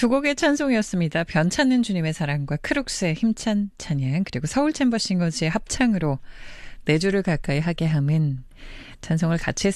두 곡의 찬송이었습니다. 변찮는 주님의 사랑과 크룩스의 힘찬 찬양, 그리고 서울 챔버 싱어즈의 합창으로 네 줄을 가까이 하게 함은 찬송을 같이